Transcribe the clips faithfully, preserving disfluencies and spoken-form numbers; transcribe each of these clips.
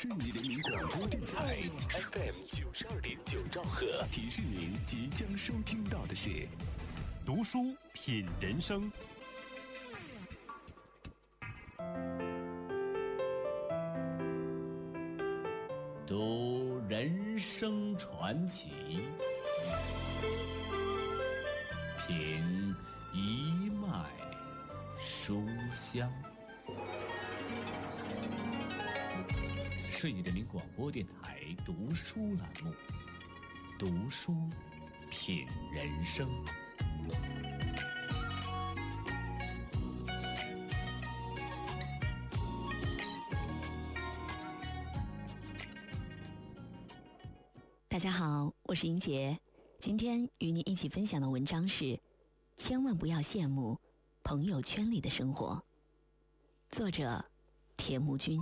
顺义人民广播电台 F M 九十二点九兆赫，提示您即将收听到的是读书品人生。 读人生传奇，品一脉书香。顺义人民广播电台读书栏目，读书品人生。 大家好，我是英杰，今天与你一起分享的文章是千万不要羡慕朋友圈里的生活，作者铁木君。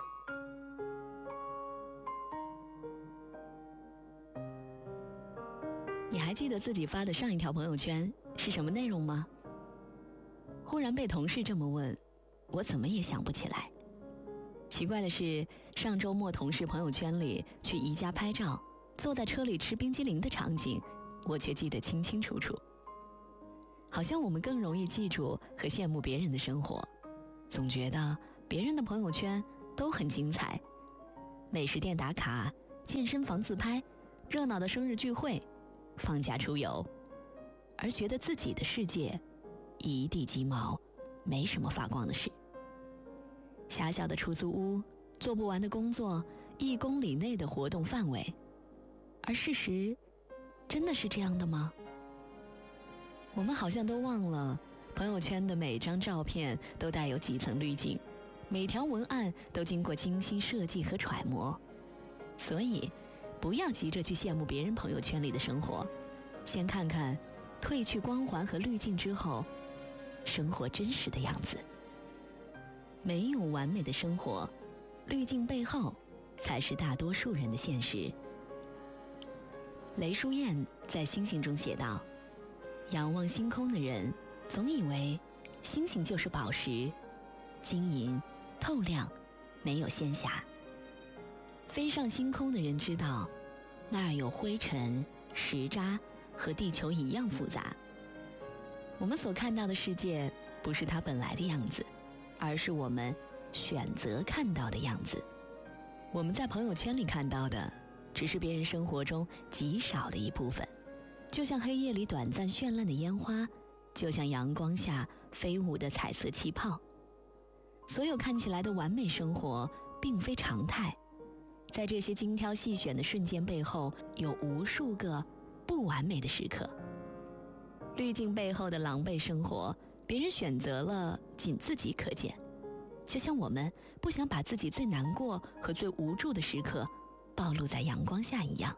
你还记得自己发的上一条朋友圈是什么内容吗？忽然被同事这么问，我怎么也想不起来。奇怪的是，上周末同事朋友圈里去宜家拍照，坐在车里吃冰激凌的场景，我却记得清清楚楚。好像我们更容易记住和羡慕别人的生活，总觉得别人的朋友圈都很精彩，美食店打卡，健身房自拍，热闹的生日聚会，放假出游，而觉得自己的世界一地鸡毛，没什么发光的事。狭小的出租屋，做不完的工作，一公里内的活动范围，而事实真的是这样的吗？我们好像都忘了，朋友圈的每张照片都带有几层滤镜，每条文案都经过精心设计和揣摩。所以不要急着去羡慕别人朋友圈里的生活，先看看褪去光环和滤镜之后生活真实的样子。没有完美的生活，滤镜背后才是大多数人的现实。雷淑燕在星星中写道，仰望星空的人总以为星星就是宝石，晶莹透亮，没有仙霞。飞上星空的人知道，那儿有灰尘、石渣，和地球一样复杂。我们所看到的世界不是它本来的样子，而是我们选择看到的样子。我们在朋友圈里看到的只是别人生活中极少的一部分，就像黑夜里短暂绚烂的烟花，就像阳光下飞舞的彩色气泡。所有看起来的完美生活并非常态，在这些精挑细选的瞬间背后，有无数个不完美的时刻。滤镜背后的狼狈生活，别人选择了仅自己可见，就像我们不想把自己最难过和最无助的时刻暴露在阳光下一样。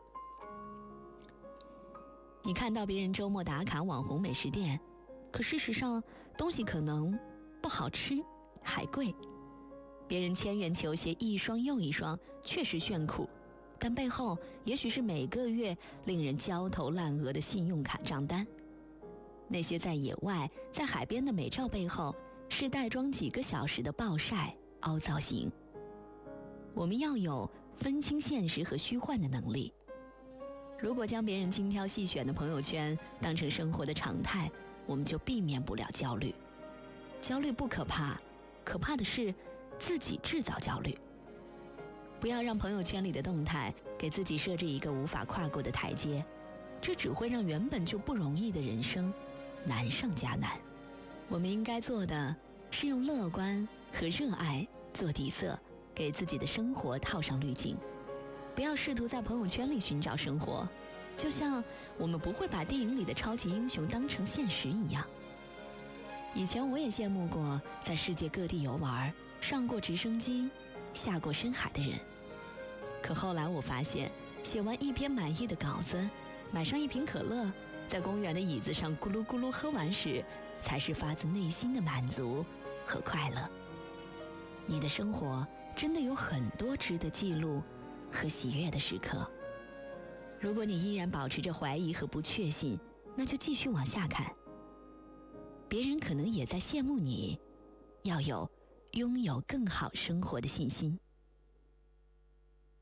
你看到别人周末打卡网红美食店，可事实上东西可能不好吃还贵。别人千元球鞋一双又一双，确实炫酷，但背后也许是每个月令人焦头烂额的信用卡账单。那些在野外在海边的美照背后，是带妆几个小时的暴晒凹造型。我们要有分清现实和虚幻的能力。如果将别人精挑细选的朋友圈当成生活的常态，我们就避免不了焦虑。焦虑不可怕，可怕的是自己制造焦虑。不要让朋友圈里的动态给自己设置一个无法跨过的台阶，这只会让原本就不容易的人生难上加难。我们应该做的是用乐观和热爱做底色，给自己的生活套上滤镜。不要试图在朋友圈里寻找生活，就像我们不会把电影里的超级英雄当成现实一样。以前我也羡慕过在世界各地游玩，上过直升机，下过深海的人。可后来我发现，写完一篇满意的稿子，买上一瓶可乐，在公园的椅子上咕噜咕噜喝完时，才是发自内心的满足和快乐。你的生活真的有很多值得记录和喜悦的时刻。如果你依然保持着怀疑和不确信，那就继续往下看。别人可能也在羡慕你，要有拥有更好生活的信心。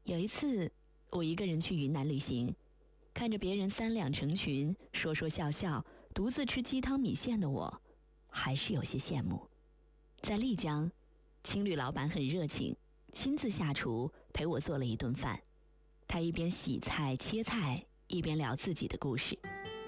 有一次，我一个人去云南旅行，看着别人三两成群，说说笑笑，独自吃鸡汤米线的我，还是有些羡慕。在丽江，青旅老板很热情，亲自下厨陪我做了一顿饭。他一边洗菜切菜，一边聊自己的故事。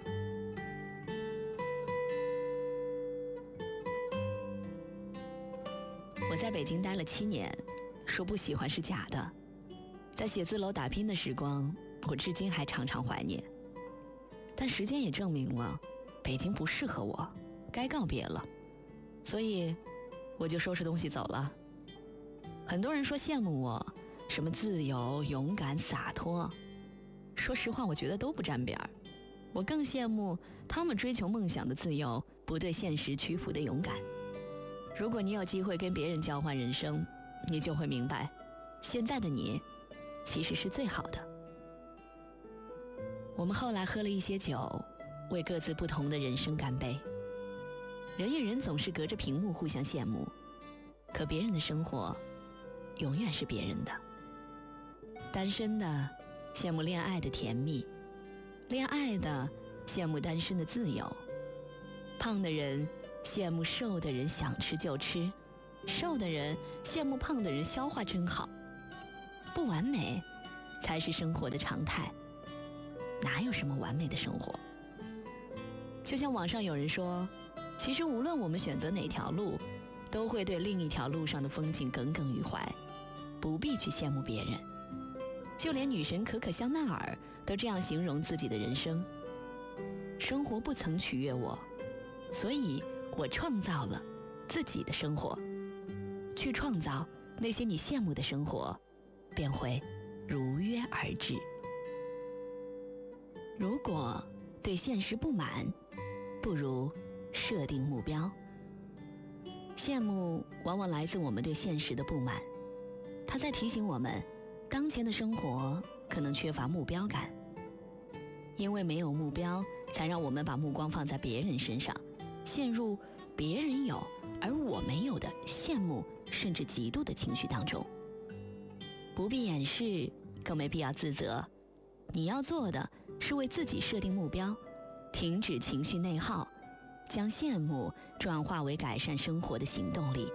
我在北京待了七年，说不喜欢是假的。在写字楼打拼的时光，我至今还常常怀念。但时间也证明了，北京不适合我，该告别了。所以，我就收拾东西走了。很多人说羡慕我，什么自由、勇敢、洒脱。说实话，我觉得都不沾边儿。我更羡慕他们追求梦想的自由，不对现实屈服的勇敢。如果你有机会跟别人交换人生，你就会明白，现在的你其实是最好的。我们后来喝了一些酒，为各自不同的人生干杯。人与人总是隔着屏幕互相羡慕，可别人的生活永远是别人的。单身的羡慕恋爱的甜蜜，恋爱的羡慕单身的自由，胖的人羡慕瘦的人想吃就吃，瘦的人羡慕胖的人消化真好。不完美才是生活的常态，哪有什么完美的生活？就像网上有人说，其实无论我们选择哪条路，都会对另一条路上的风景耿耿于怀，不必去羡慕别人。就连女神可可香奈儿都这样形容自己的人生：生活不曾取悦我，所以我创造了自己的生活。去创造那些你羡慕的生活，便会如约而至。如果对现实不满，不如设定目标。羡慕往往来自我们对现实的不满，它在提醒我们，当前的生活可能缺乏目标感。因为没有目标，才让我们把目光放在别人身上，陷入别人有而我没有的羡慕甚至嫉妒的情绪当中。不必掩饰，更没必要自责。你要做的是为自己设定目标，停止情绪内耗，将羡慕转化为改善生活的行动力。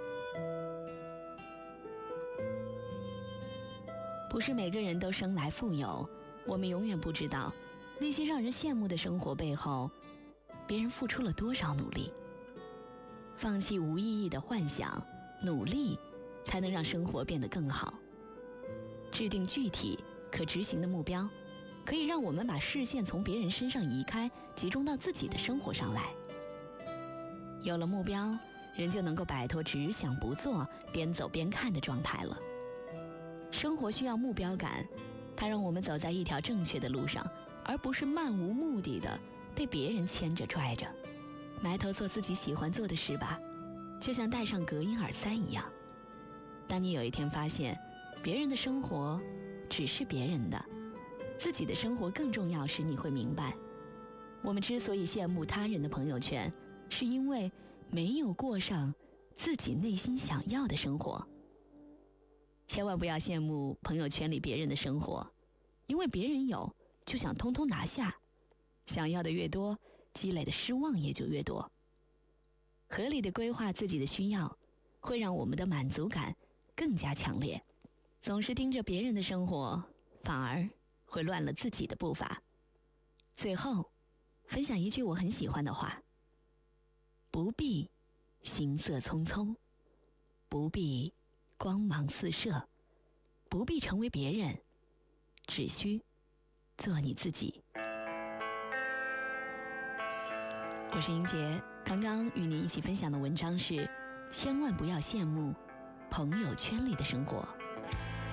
不是每个人都生来富有，我们永远不知道那些让人羡慕的生活背后，别人付出了多少努力。放弃无意义的幻想，努力才能让生活变得更好。制定具体可执行的目标，可以让我们把视线从别人身上移开，集中到自己的生活上来。有了目标，人就能够摆脱只想不做，边走边看的状态了。生活需要目标感，它让我们走在一条正确的路上，而不是漫无目的的被别人牵着拽着。埋头做自己喜欢做的事吧，就像戴上隔音耳塞一样。当你有一天发现别人的生活只是别人的，自己的生活更重要时，你会明白，我们之所以羡慕他人的朋友圈，是因为没有过上自己内心想要的生活。千万不要羡慕朋友圈里别人的生活，因为别人有就想通通拿下，想要的越多，积累的失望也就越多。合理的规划自己的需要，会让我们的满足感更加强烈。总是盯着别人的生活，反而会乱了自己的步伐。最后，分享一句我很喜欢的话：不必行色匆匆，不必光芒四射，不必成为别人，只需做你自己。我是英杰，刚刚与您一起分享的文章是：千万不要羡慕朋友圈里的生活。